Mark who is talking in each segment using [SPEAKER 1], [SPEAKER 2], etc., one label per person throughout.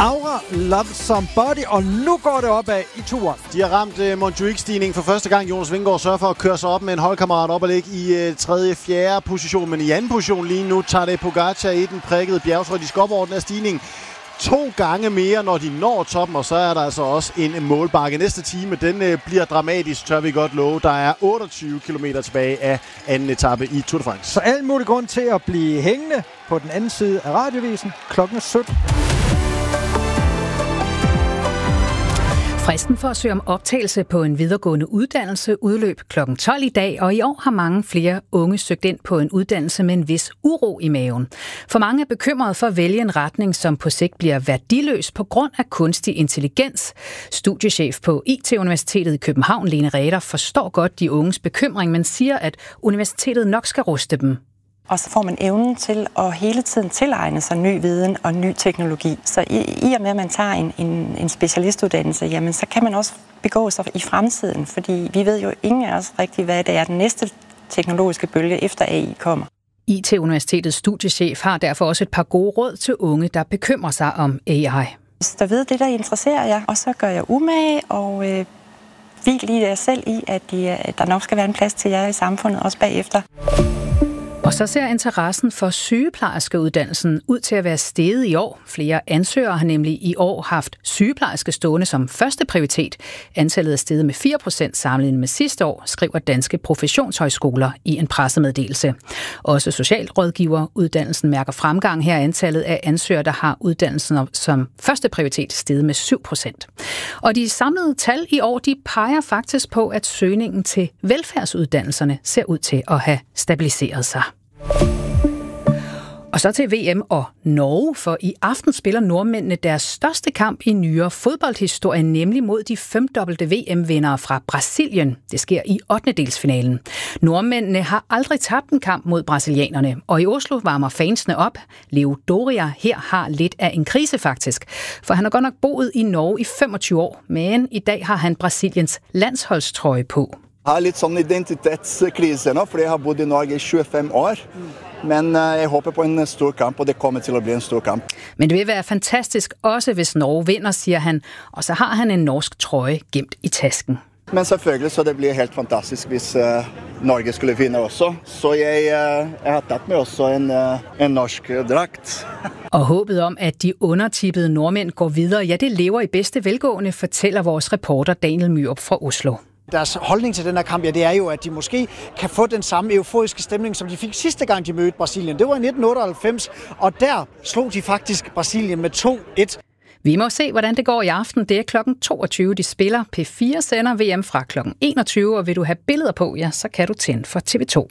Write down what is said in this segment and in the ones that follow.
[SPEAKER 1] Aura, Love Somebody, og nu går det opad i turen.
[SPEAKER 2] De har ramt Montjuic-stigningen for første gang. Jonas Vingegaard sørger for at køre sig op med en holdkammerat op og ligge i 3. 4. position, men i anden position lige nu tager det Pogacar i den prikkede bjergtrøje. De skal op over den her stigning 2 gange mere, når de når toppen, og så er der altså også en målbakke. Næste time, den bliver dramatisk, tør vi godt love. Der er 28 km tilbage af anden etape i Tour de France.
[SPEAKER 1] Så alt mulig grund til at blive hængende på den anden side af radiovisen klokken 17.
[SPEAKER 3] Fristen for at søge om optagelse på en videregående uddannelse udløb kl. 12 i dag, og i år har mange flere unge søgt ind på en uddannelse med en vis uro i maven. For mange er bekymrede for at vælge en retning, som på sigt bliver værdiløs på grund af kunstig intelligens. Studiechef på IT-universitetet i København, Lene Ræder, forstår godt de unges bekymring, men siger, at universitetet nok skal ruste dem.
[SPEAKER 4] Og så får man evnen til at hele tiden tilegne sig ny viden og ny teknologi. Så i og med, at man tager en specialistuddannelse, jamen, så kan man også begå sig i fremtiden. Fordi vi ved jo ingen af os rigtig, hvad det er den næste teknologiske bølge efter AI kommer.
[SPEAKER 3] IT-universitetets studiechef har derfor også et par gode råd til unge, der bekymrer sig om AI.
[SPEAKER 4] Hvis der ved det, der interesserer jer, og så gør jeg umage og hvil lige jer selv i, at der nok skal være en plads til jer i samfundet også bagefter.
[SPEAKER 3] Og så ser interessen for sygeplejerskeuddannelsen ud til at være steget i år. Flere ansøgere har nemlig i år haft sygeplejerske stående som første prioritet. Antallet er steget med 4% sammenlignet med sidste år, skriver Danske Professionshøjskoler i en pressemeddelelse. Også socialrådgiveruddannelsen mærker fremgang. Her er antallet af ansøgere, der har uddannelsen som første prioritet, steget med 7%. Og de samlede tal i år, de peger faktisk på, at søgningen til velfærdsuddannelserne ser ud til at have stabiliseret sig. Og så til VM og Norge, for i aften spiller nordmændene deres største kamp i nyere fodboldhistorie, nemlig mod de 5-dobbelte VM-vindere fra Brasilien. Det sker i 8. Nordmændene har aldrig tabt en kamp mod brasilianerne, og i Oslo varmer fansene op. Leo Doria her har lidt af en krise faktisk, for han har godt nok boet i Norge i 25 år, men i dag har han Brasiliens landsholdstrøje på.
[SPEAKER 5] Jeg har lidt sådan en identitetskrise nå, fordi jeg har boet i Norge i 25 år. Men jeg håber på en stor kamp, og det kommer til at blive en stor kamp.
[SPEAKER 3] Men det vil være fantastisk, også hvis Norge vinder, siger han. Og så har han en norsk trøje gemt i tasken.
[SPEAKER 5] Men selvfølgelig, så det bliver helt fantastisk, hvis Norge skulle vinde også. Så jeg har taget med også en norsk dragt.
[SPEAKER 3] Og håbet om, at de undertippede nordmænd går videre, ja, det lever i bedste velgående, fortæller vores reporter Daniel Myrup fra Oslo.
[SPEAKER 6] Deres holdning til den her kamp, ja, det er jo, at de måske kan få den samme euforiske stemning, som de fik sidste gang, de mødte Brasilien. Det var i 1998, og der slog de faktisk Brasilien med 2-1.
[SPEAKER 3] Vi må se, hvordan det går i aften. Det er klokken 22, de spiller. P4 sender VM fra klokken 21, og vil du have billeder på, ja, så kan du tænde for TV2.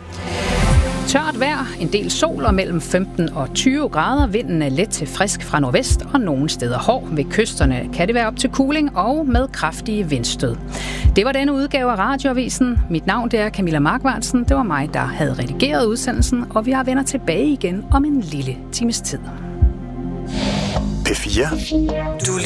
[SPEAKER 3] Tørt vejr, en del sol og mellem 15 og 20 grader. Vinden er let til frisk fra nordvest, og nogle steder hård. Ved kysterne kan det være op til kuling og med kraftige vindstød. Det var denne udgave af Radioavisen. Mit navn det er Camilla Markvartsen. Det var mig, der havde redigeret udsendelsen, og vi har vender tilbage igen om en lille times tid.
[SPEAKER 7] P4.
[SPEAKER 8] Du